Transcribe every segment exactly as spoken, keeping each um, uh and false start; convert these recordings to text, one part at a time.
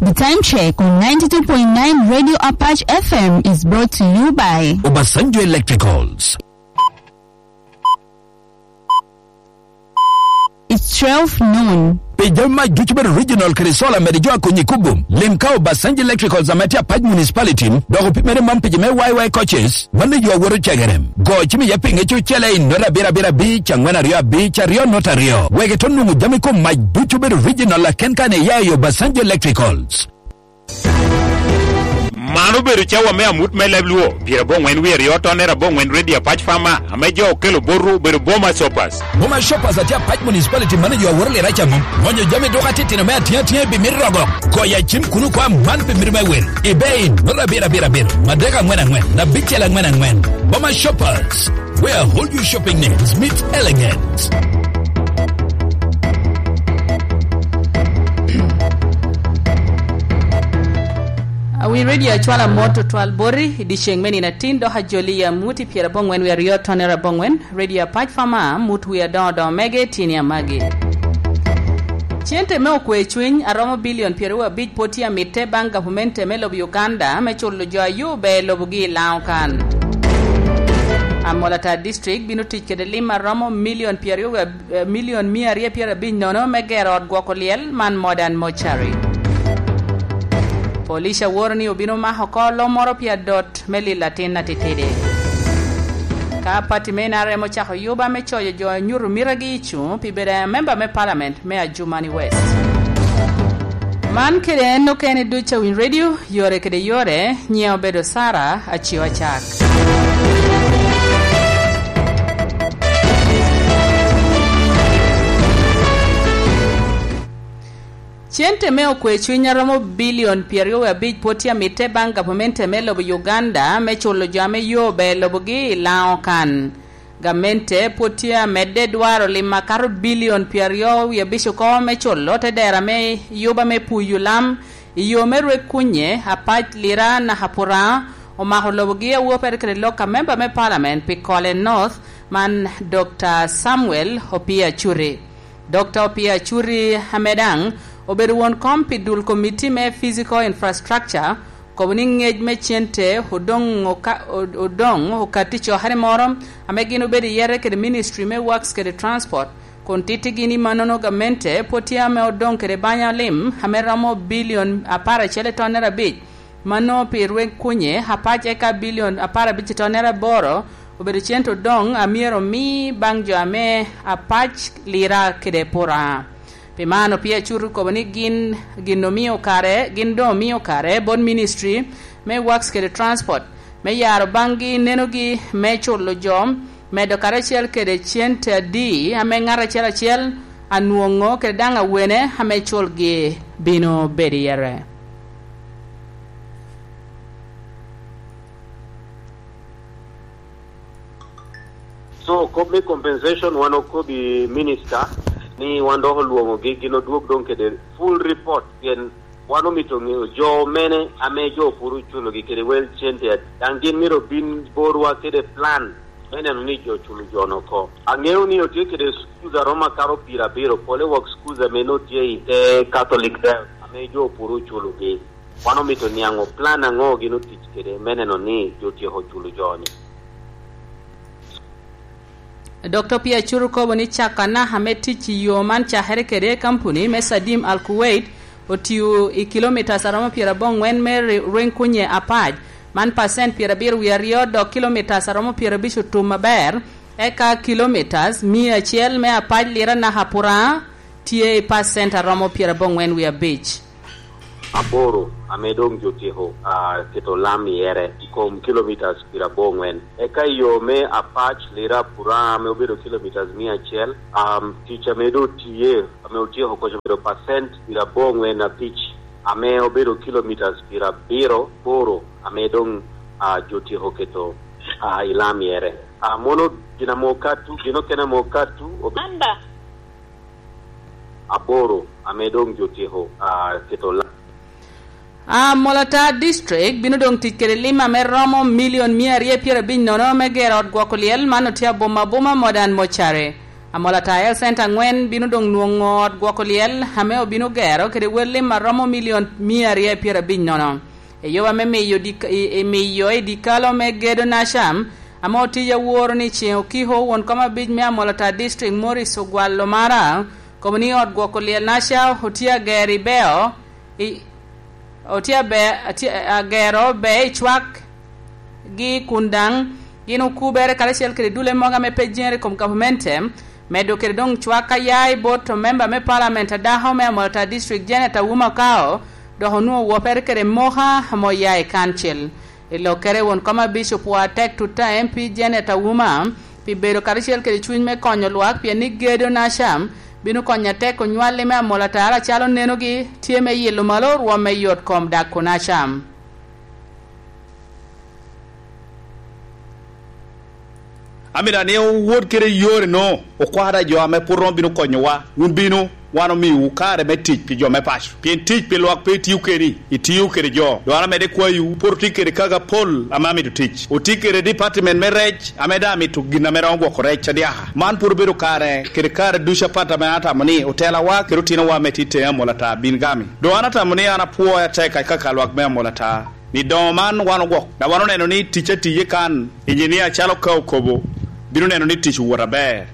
The time check on ninety-two point nine Radio Apache F M is brought to you by Obasanjo Electricals. It's twelve noon. Pejama Juchibet Regional Kirisola Medijua Kunyikubum. Limka Obasanjo Electricals Amatia Paj Municipality. Dogo Pimere Mampijame Y Y coaches. Mane Jua Wuru Chagarem. Go Chimi Yapinge Chuchele in Nora Bira Bira Beach and Wanaria Beach Rio Notario. Wegetonu Jamiko Mike Juchibet Regional Kenkane Yayo Obasanjo Electricals. Manu beru chawa mea mut me lebluo. Pira bon wen we rioto nera bon wen ready Apache farmer. Amejo okelo boru beru boma shoppers. Boma shoppers atia Apache municipality manager wa worle racha mum. Wanyo jame doka titi na mea tia tia bimirogo. Koya chim kunu kwa mpan bimirme wen. Ibein nola bira bira bira. Madega ngwena ngwen. Na bichela ngwena ngwen. Boma shoppers. Where all your shopping needs meet elegance. We ready a chwala moto twal bori idisheng meni na tindo hajoli ya muti piera bongwen we are yo tonera bongwen ready a patch fama mutu we don don mege tini ya mage Chiente me okwe chwiny aromo billion piera wa big poti amite bang government me lob Uganda me chulo jo ayube lobugi laokan Amolata district binutich kede lima aromo million piera wa uh, million mia ria piera bin nono mege rod gwakoliel man modern mochari Polisha warni obino mahokolo moro pia dot meli latina titide. Ka pati mena remo chako yuba me choyo jo nyuru miragi ichu pibere member me parliament me a Jumani West. Man kede no kene ducha win radio yore kede yore nye obedo Sara achiwa chak. Chiente me okwe chwinya romo billion piero wa big potia mite bang government me lobo Uganda me chulo jame yobe lobo gi laokan. Gamente potia mede dwaro lima karo billion piero ya bisho ko me chulo te dera me yoba me puyulam iyo merwe kunye Apache lira na hapura o maho lobo gi uwo perkele loka member me parliament Pikole North man Doctor Samuel Opia Churi. Doctor Opia Churi Hamedang Obedo won compidul committee me physical infrastructure kobuning ngej me chente hodong oka odong okaticho hare morom amegino bedi yere ke ministry me works ke transport kontiti gini manono gamente potia me odong ke banya lim hameramo billion apara chele tonera bit mano pirwe kunye hapaje ka billion apara bit tonera boro obedo chento dong amiero mi bangjo ame Apache lira ke pora Pimano pia churu kobani gin gin mio kare gin do mio kare bon ministry me works ke transport me yaro bangi nenogi me chulo jom me do kare chel ke de chiente di ame ngara chela chel anuongo ke danga wene ame chulgi bino bediere So kobe compensation wano kobe minister ni wando luongo gi gino duok donke de full report yen wano mitongi jo mene ame jo puru chulo gi kede wel chente dangin miro bin borwa kede plan mene ni jo chulo jono ko angeu ni otie kede skuza roma karo pira biro pole work skuza meno tie ite catholic there ame jo puru chulo gi wano mitoni ango plan ango gino tich kede mene no ni jo tie ho chulo joni Doctor Pia Churuko woni chakana hameti chi yoman cha herekere company Mesadim Al Kuwait otiu i kilomita saramo pira bon wen me renkunye Apache man percent pira bir wiario do kilomita saramo pira bishu tumaber eka kilometers mia chiel me Apache lira na hapura tie percent aramo pira bon wen we beach Aboro amedong jotiho a keto lami ere ikom kilometers pira bongwen eka yo me Apache lira pura me obedo kilometers mia chel um ticha medo tie ame otiho ko jobedo percent pira bongwen na pitch ame obedo kilometers pira biro boro amedong a jotiho keto a ilami ere a mono gina mokatu gino kena mokatu anda aboro amedong jotiho a keto lami Ah, Molata district binudong tikere lima meromo million mia rie piera bin nono megero gwakoliel manotia boma boma modern mochare amola tael center ngwen binu dong nuongot gwokoliel hameo binu gero kede wele maromo milion mia rie piera binnono e yowa me meyo di e meyo e di kalo me gedo na sham amo tiya wor ni cheo kiho won kama bij me amola ta district Morris ogwalo mara komni od gwokoliel na sha hotia geri beo i otia be atia gero be chwak gi kundang gino kubere kala shel kede dule moga me pejere kom governmente medo kede dong chwaka yai boto member me parliament da home amolta district janeta wuma kao do honu wo per kede moha mo yai council ilo kere won kama bishop wa tek tuta M P janeta wuma pi bedo kala shel kede chuny me konyo luak pi ni gedo na sham binu konya tek onywale me amolta ara chalo neno gi tieme yelo malo ro me yot kom da kona sham amira ne wod kere yore no o kwara jo ame puron binu konyowa un binu wano mi u kare me tich pi jo me pas pi tich pi lok pe tiu keri itiu kere jo do ara me de kwayu por tikere kaga pol amami to tich o tikere department me rech ameda mi to gina me rongo korech chadia man por biru kare kere kare dusha pata me ata mani otela wa kero tina wa metite amolata bin gami do anata mani ana puo ya teka kaka lok me amolata ni do man wano go da wano neno ni tiche tiye kan engineer chalo ka kobo binu neno ni tichu warabe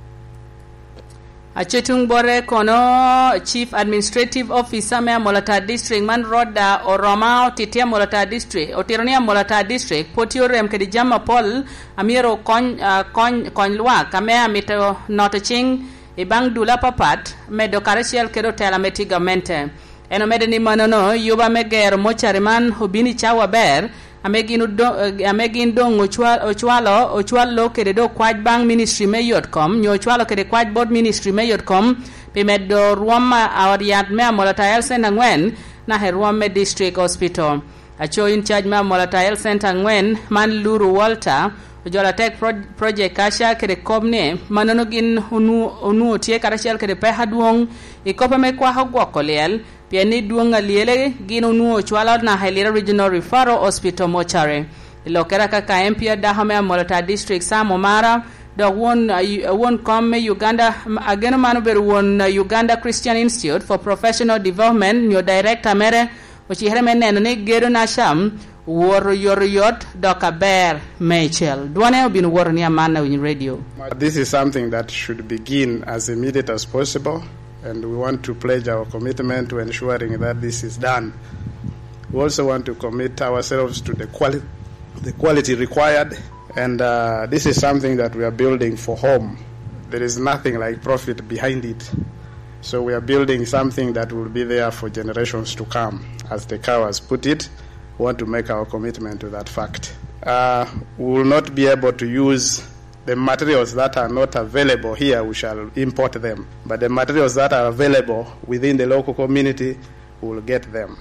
achetung bore kono chief administrative officer me Molata district man roda oroma titia Molata district otironia Molata district potiorem kedi jama pol amiro kon uh, kon kon lwa kamea mito notaching ibang dula papat medo karasiel kedo tela metigamente eno medeni manono yuba meger mochariman hubini chawa ber amegin do amegin dong ochwalo ochwalo ochwalo kede do kwaj bang ministry mayotcom nyo ochwalo kede kwaj board ministry mayotcom pe medo roma awriat me Molata Health Center ngwen na herwame district hospital acho in charge me Molata Health Center ngwen man Luru Walter ojola tech project kasha kede komne manono gin unu unu tie karashel kede pe haduong ikopa me kwa hagwokolel piani duonga liele gino nuo chwala na Hailera Regional Referral Hospital mochare ilokera kaka M P da hame Molata district samo mara do won uh, won come Uganda again manu ber won uh, Uganda Christian Institute for Professional Development new director mere ochi hermen ne gedo na sham wor yor yot doka bear Michael duane bin wor ni amana in radio. This is something that should begin as immediate as possible, and we want to pledge our commitment to ensuring that this is done. We also want to commit ourselves to the quality, the quality required, and uh, this is something that we are building for home. There is nothing like profit behind it. So we are building something that will be there for generations to come. As the cow has put it, we want to make our commitment to that fact. Uh, we will not be able to use the materials that are not available here, we shall import them. But the materials that are available within the local community, we will get them.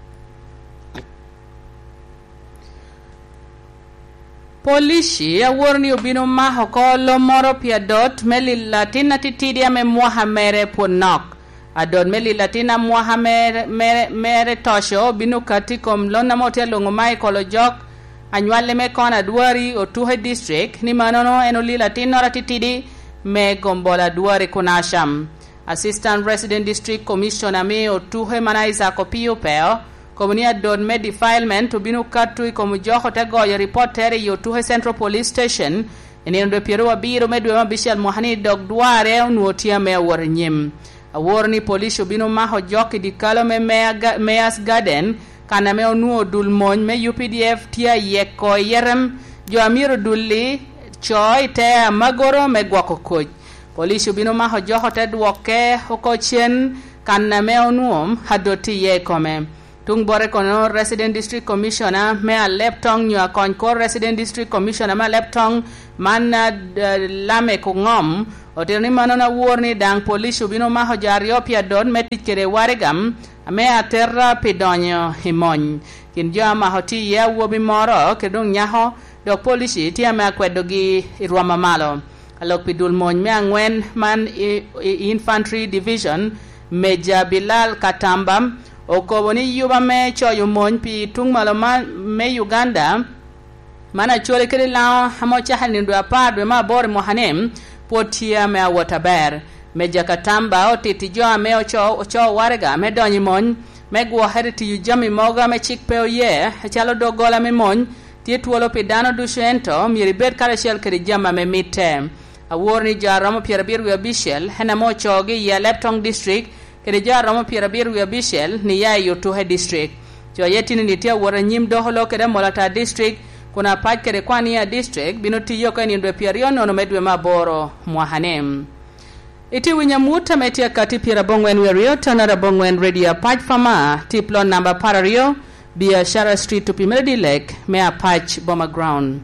Polishi ya warni ubino maho ko lo moro pia dot meli latina titidia me muhamere ponok. Adon meli latina muhamere mere, mere tosho binu katikom lona motia longomai kolo jok anywale me kona duari otuhe district ni manono enoli latino ratitidi me gombola duari kunasham. Assistant Resident District Commissioner me otuhe manaiza kopio peo Komunia don me defilement to binu katu ikomu joko tego ya reporter yo tuhe Central Police Station eni ndo piero wa biro medwe mabishal mohani dog duare unuotia mea warnyim. Awarni police binu maho joki di kalo me mea, meas garden kana me onuo dulmony me U P D F tia yeko yerem jo amiro dulli choy te magoro me gwako kuj. Police binu maho joko te duoke hoko chen kana me onuom hadoti yeko me. Tung bore kono Resident District Commissioner me a leptong nyua konko Resident District Commissioner ma leptong man uh, lame kungom otirni manona warni dang police ubino ma hojario pia don metit kere waregam me a terra pidonyo himony kin jama hoti ya wobi moro kedong nyaho do police ti ama kwedo gi irwama malo alok pidul mony me angwen man i, i, infantry division Major Bilal Katamba okoboni yuba me choyo mon pi tung maloma me Uganda mana chole kele lao hamo chahal ni ndo apad ma bor mohanem potia me awataber me jakatamba otiti jo ame ocho ocho warga me donyi mon me gwo heriti jami moga me chikpe oye chalo dogola me mon tie tuolo pidano dushento miri bet karashel kedi jama me mitte aworni jaramo pierabir wi abishel hena mo chogi ya Leptong district kedi jaramo pierabir wi abishel ni ya Yotuhe district jo yetini ni tia wora nyim doholo kede Molata district kuna pach kede kwani ya district binuti yoko ni ndwe piariono no medwe maboro mwahanem iti winyamuta metia kati pira bongwen werio tonara bongwen radio pach fama tiplon number parario biashara street to Pimedi Lake mea pach Boma ground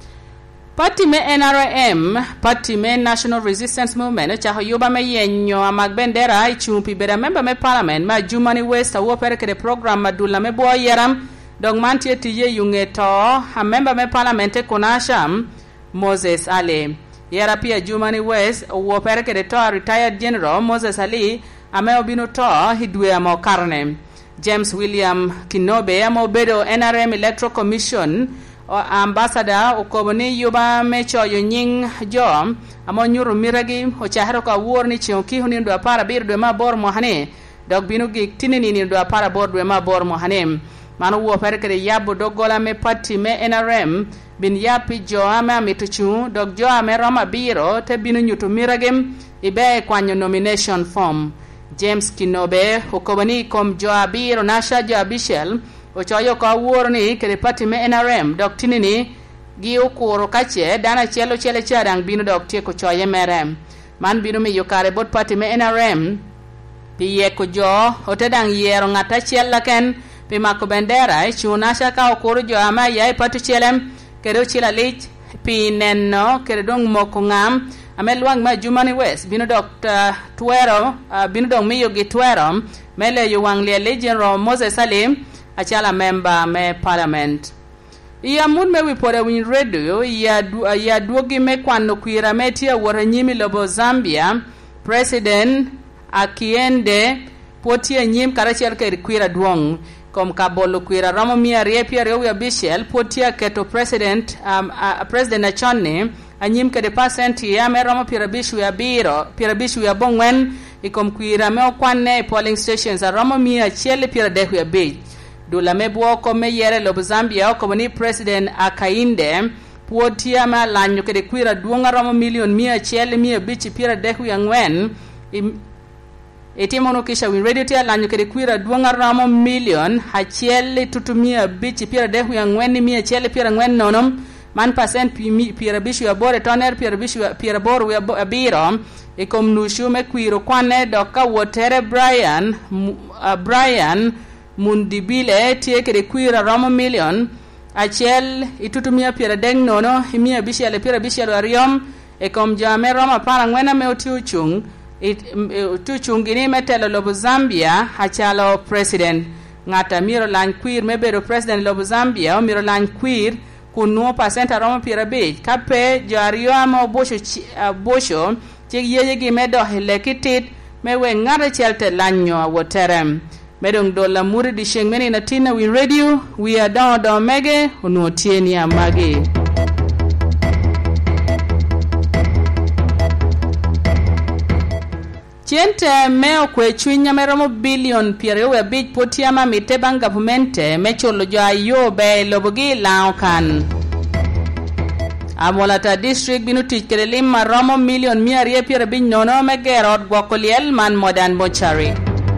Party me N R M Party me National Resistance Movement chaho yuba me yenyo amag bendera ichumpi beda member me parliament ma Jumani West awo pereke de program madula me bo yaram dong mantie tiye yungeto a member me parliament konasham Moses Ali yara pia Jumani West awo pereke de to retired general Moses Ali ame obino to hidwe amo karne James William Kinobe amo bedo N R M Electoral Commission ambassador okoboni yuba mecho yonying jo amo nyuru miragi o chahero ka worni chionki huni ndo para bir do ma bor mohane dog binu gik tinini ni ndo para bor do ma bor mohane manu wo perkere yabo dogola me party me N R M bin yapi jo ama mituchu dog jo ame roma biro te binu nyutu miragem ibe kwanyo nomination form James Kinobe okoboni kom jo abiro nasha jo abishel o choyo ka worni kede party me N R M dok tinini gi okoro kache dana chelo chele chadang binu dok tie ko choye merem man binu mi yokare bot party me N R M pi ye ko jo otedang yero ngata chella ken pi mako bendera e chuna shaka okoro jo ama yai party chelem kede chila lich pi nenno kede dong moko ngam ame luang ma Jumani West binu dok uh, tuero uh, binu dong mi yogi tuero mele yuwang le legend Moses Salim achala member me parliament iya mun me wipore win radio ya du, ya duogi me kwano kwira metia wora nyimi lobo Zambia president akiende potia nyim karachel ke kwira duong kom kabolo kwira ramo mia repia rewi abishel potia keto president um, uh, president achone anyim ke de percent ya me ramo pirabishu ya biro pirabishu ya bongwen ikom kwira me okwane polling stations ramo mia chele piradehu ya beach dula mebwo ko me yere lobo Zambia ko ni president akainde potia ma lanyo ke de kwira duonga ramo million mia chele mia bichi pira dehu yangwen etimono kisha win radio tia lanyo ke de kwira duonga ramo million ha chele tutumia bichi pira dehu yangwen mia chele pira ngwen nonom man percent pira bishu ya bore toner pira bishu pira boru ya biro e kom nushu me kwiro kwane doka wotere Brian uh, Brian mundibile tie ke de kwira ramo million achel itutumia pira deng nono himia bishele pira bishele ariom e kom jame rama para ngwena me otiuchung utuchung ini metelo lobo Zambia hachalo president ngata miro lan kwir mebero president lobo Zambia o miro lan kwir kuno percent rama pira be kape jario amo bosho uh, bosho che yeye gi medo helekitit mewe ngara chelte lanyo woterem medong dola muri di shengmeni na tina win radio we are down down mege uno tieni amage Chiente meo kwe chwinya meromo billion piere we big potiama mitebang governmente mecholo jo ayo be lobogi laokan Amolata district binuti kerelim maromo million mia rie piere bin nono megerod gwakoliel man modern mochari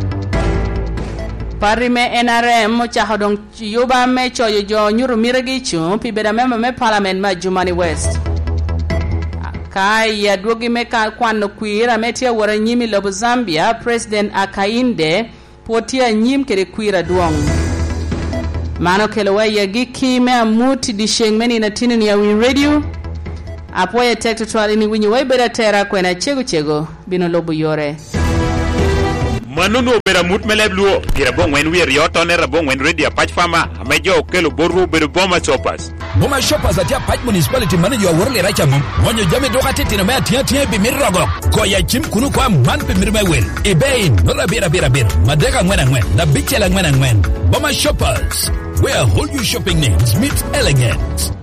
Parime N R M chahodong yuba me choyo jo nyuru miragi chu pi beda member me parliament ma Jumani West kai ya duogi me ka kwano kwira metia wara nyimi lobo Zambia president akainde potia nyim kere kwira duong mano kelewe ya giki me amuti di shengmeni na tini ya win radio apoye tekto twali ni winyi way beda tera kwena chego chego bino lobo yore Manunu bera mut melebluo kira bon wen wir yoto ne rabon wen ready patch farmer amejo kelo boru bero Boma shoppers Boma shoppers atia patch municipality manager wa worle racha mum wonyo jame doka tete na mea tia tia bi mirrogo ko ya chim kunu kwa man bi mirme wel ibein nola bera bera bera madega ngwena ngwen na bichela ngwena ngwen Boma shoppers where whole you shopping needs meet elegance